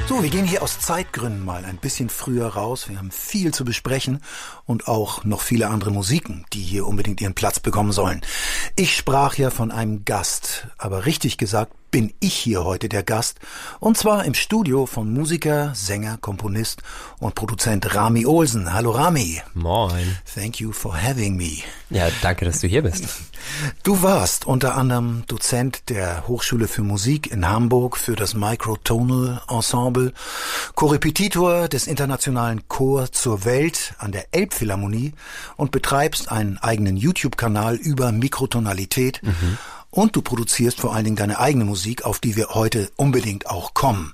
So, wir gehen hier aus Zeitgründen mal ein bisschen früher raus. Wir haben viel zu besprechen und auch noch viele andere Musiken, die hier unbedingt ihren Platz bekommen sollen. Ich sprach ja von einem Gast, aber richtig gesagt bin ich hier heute der Gast, und zwar im Studio von Musiker, Sänger, Komponist und Produzent Rami Olsen. Hallo Rami. Moin. Thank you for having me. Ja, danke, dass du hier bist. Du warst unter anderem Dozent der Hochschule für Musik in Hamburg für das Microtonal Ensemble, Korrepetitor des internationalen Chor zur Welt an der Elbphilharmonie und betreibst einen eigenen YouTube-Kanal über Mikrotonalität. Und du produzierst vor allen Dingen deine eigene Musik, auf die wir heute unbedingt auch kommen.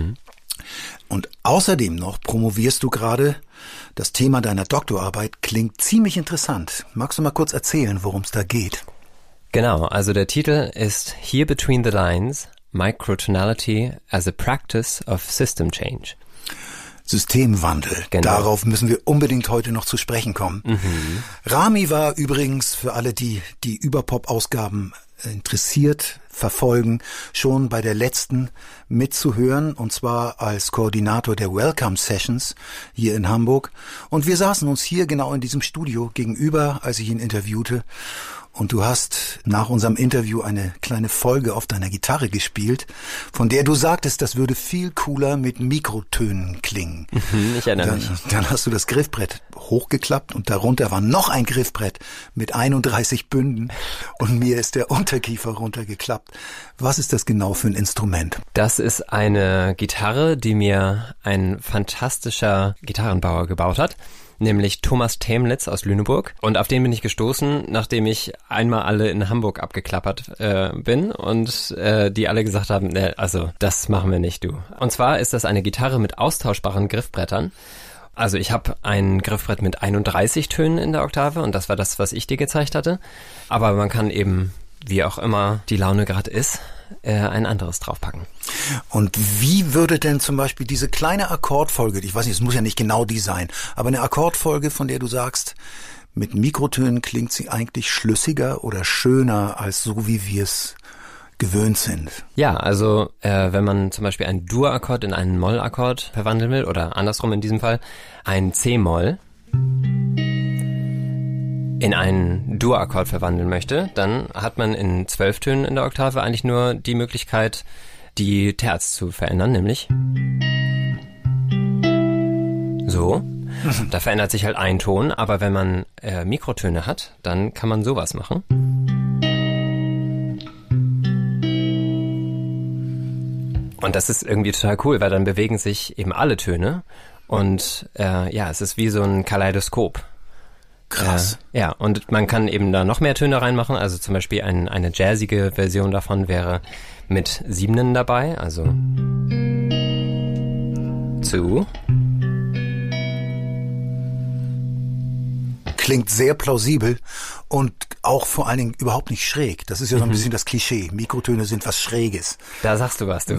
Und außerdem noch promovierst du gerade. Das Thema deiner Doktorarbeit klingt ziemlich interessant. Magst du mal kurz erzählen, worum es da geht? Genau, also der Titel ist Here Between the Lines, Microtonality as a Practice of System Change. Systemwandel. Genau. Darauf müssen wir unbedingt heute noch zu sprechen kommen. Rami war übrigens, für alle, die Überpop-Ausgaben interessiert verfolgen, schon bei der letzten mitzuhören, und zwar als Koordinator der Welcome Sessions hier in Hamburg. Und wir saßen uns hier genau in diesem Studio gegenüber, als ich ihn interviewte. Und du hast nach unserem Interview eine kleine Folge auf deiner Gitarre gespielt, von der du sagtest, das würde viel cooler mit Mikrotönen klingen. Ich erinnere mich. Dann hast du das Griffbrett hochgeklappt und darunter war noch ein Griffbrett mit 31 Bünden und mir ist der Unterkiefer runtergeklappt. Was ist das genau für ein Instrument? Das ist eine Gitarre, die mir ein fantastischer Gitarrenbauer gebaut hat. Nämlich Thomas Themlitz aus Lüneburg. Und auf den bin ich gestoßen, nachdem ich einmal alle in Hamburg abgeklappert bin und die alle gesagt haben, also das machen wir nicht, du. Und zwar ist das eine Gitarre mit austauschbaren Griffbrettern. Also ich habe ein Griffbrett mit 31 Tönen in der Oktave und das war das, was ich dir gezeigt hatte. Aber man kann eben, wie auch immer die Laune gerade ist, ein anderes draufpacken. Und wie würde denn zum Beispiel diese kleine Akkordfolge, ich weiß nicht, es muss ja nicht genau die sein, aber eine Akkordfolge, von der du sagst, mit Mikrotönen klingt sie eigentlich schlüssiger oder schöner als so, wie wir es gewöhnt sind? Ja, also wenn man zum Beispiel einen Dur-Akkord in einen Moll-Akkord verwandeln will, oder andersrum in diesem Fall, ein C-Moll in einen Dur-Akkord verwandeln möchte, dann hat man in 12 Tönen in der Oktave eigentlich nur die Möglichkeit, die Terz zu verändern, nämlich so. Da verändert sich halt ein Ton, aber wenn man Mikrotöne hat, dann kann man sowas machen. Und das ist irgendwie total cool, weil dann bewegen sich eben alle Töne und es ist wie so ein Kaleidoskop. Krass. Ja, und man kann eben da noch mehr Töne reinmachen, also zum Beispiel eine jazzige Version davon wäre mit Siebenen dabei, also zu. Klingt sehr plausibel und auch vor allen Dingen überhaupt nicht schräg. Das ist ja so ein bisschen das Klischee. Mikrotöne sind was Schräges. Da sagst du was, du.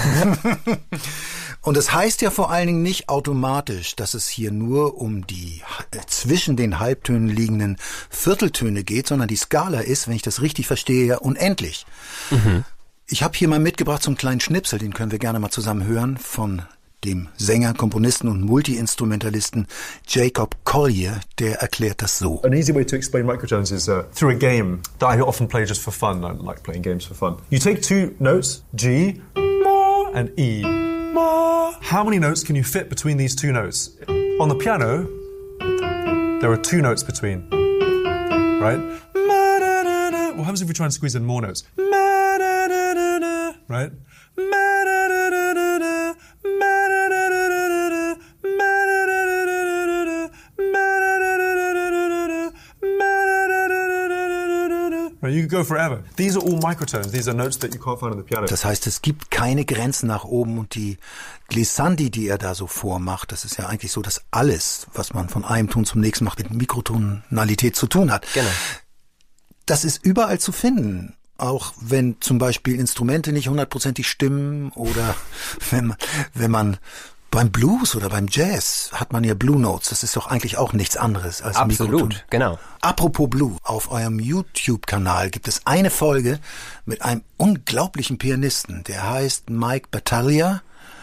Und das heißt ja vor allen Dingen nicht automatisch, dass es hier nur um die zwischen den Halbtönen liegenden Vierteltöne geht, sondern die Skala ist, wenn ich das richtig verstehe, ja unendlich. Ich habe hier mal mitgebracht so einen kleinen Schnipsel, den können wir gerne mal zusammen hören, von dem Sänger, Komponisten und Multi-Instrumentalisten Jacob Collier, der erklärt das so. An easy way to explain microtones is through a game that I often play just for fun. I like playing games for fun. You take two notes, G, Ma, and E. Ma. How many notes can you fit between these two notes? On the piano, there are two notes between, right? Ma, da, da, da. What happens if we try and squeeze in more notes? Ma, da, da, da, da. Right? Ma, da, da, da, da, da. Ma, da, da, da, da, da. Ma, da, da, da, da, da. Ma, da, da, da, da, da. Ma, da, da, da, da, da. Right, you could go forever. These are all microtones. These are notes that you can't find on the piano. Das heißt, es gibt keine Grenzen nach oben und die Glissandi, die er da so vormacht, das ist ja eigentlich so, dass alles, was man von einem Ton zum nächsten macht, mit Mikrotonalität zu tun hat. Genau. Das ist überall zu finden. Auch wenn zum Beispiel Instrumente nicht 100%ig stimmen oder wenn man beim Blues oder beim Jazz hat man ja Blue Notes. Das ist doch eigentlich auch nichts anderes als Absolut, Mikroton. Genau. Apropos Blue, auf eurem YouTube-Kanal gibt es eine Folge mit einem unglaublichen Pianisten. Der heißt Mike Battaglia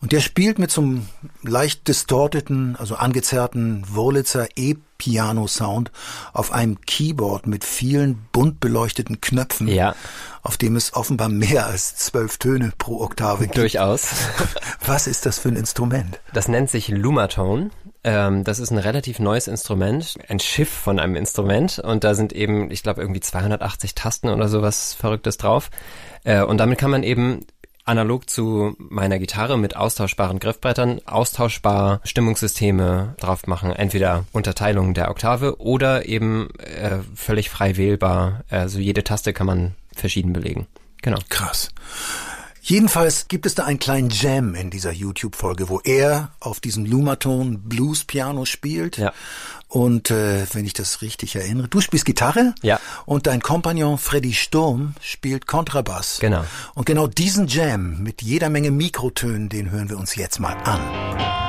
Und der spielt mit so einem leicht distorteten, also angezerrten Wurlitzer E-Piano-Sound auf einem Keyboard mit vielen bunt beleuchteten Knöpfen, auf dem es offenbar mehr als 12 Töne pro Oktave gibt. Durchaus. Was ist das für ein Instrument? Das nennt sich Lumatone. Das ist ein relativ neues Instrument, ein Schiff von einem Instrument, und da sind eben, ich glaube, irgendwie 280 Tasten oder sowas Verrücktes drauf. Und damit kann man eben analog zu meiner Gitarre mit austauschbaren Griffbrettern austauschbar Stimmungssysteme drauf machen, entweder Unterteilungen der Oktave oder eben völlig frei wählbar. Also jede Taste kann man verschieden belegen. Genau. Krass. Jedenfalls gibt es da einen kleinen Jam in dieser YouTube-Folge, wo er auf diesem Lumatone Blues-Piano spielt. Ja. Und wenn ich das richtig erinnere, du spielst Gitarre, ja, und dein Kompagnon Freddy Sturm spielt Kontrabass. Genau. Und genau diesen Jam mit jeder Menge Mikrotönen, den hören wir uns jetzt mal an.